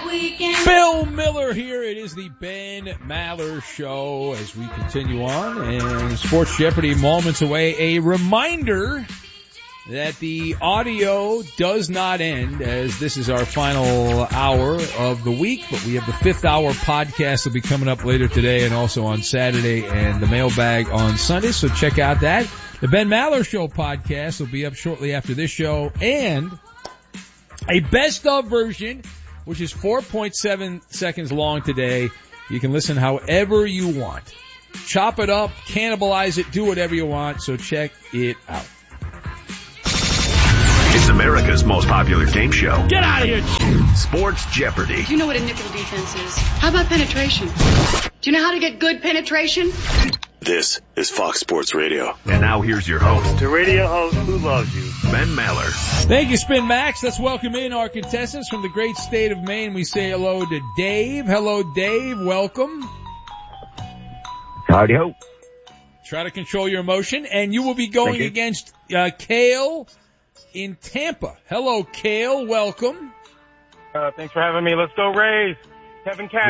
Bill Miller here. It is the Ben Maller Show as we continue on. And Sports Jeopardy moments away. A reminder that the audio does not end, as this is our final hour of the week, but we have the 5th hour podcast will be coming up later today and also on Saturday, and the mailbag on Sunday, so check out that. The Ben Maller Show podcast will be up shortly after this show, and a best of version, which is 4.7 seconds long today. You can listen however you want. Chop it up, cannibalize it, do whatever you want, so check it out. It's America's most popular game show. Get out of here! Sports Jeopardy. Do you know what a nickel defense is? How about penetration? Do you know how to get good penetration? This is Fox Sports Radio. And now here's your host. The radio host who loves you. Ben Maller. Thank you, Spin Max. Let's welcome in our contestants from the great state of Maine. We say hello to Dave. Hello, Dave. Welcome. Howdy ho. Try to control your emotion, and you will be going against Cale in Tampa. Hello, Cale. Welcome. Thanks for having me. Let's go Rays. Kevin Cash.